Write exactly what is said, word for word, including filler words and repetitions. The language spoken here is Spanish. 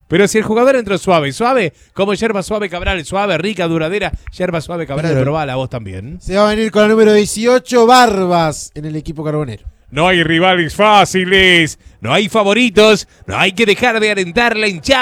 Pero si el jugador entró suave, suave, como yerba suave Cabral, suave, rica, duradera, yerba suave Cabral, Pero- probala vos también. Se va a venir con la número dieciocho, Barbas, en el equipo carbonero. No hay rivales fáciles, no hay favoritos, no hay que dejar de alentar la hinchada.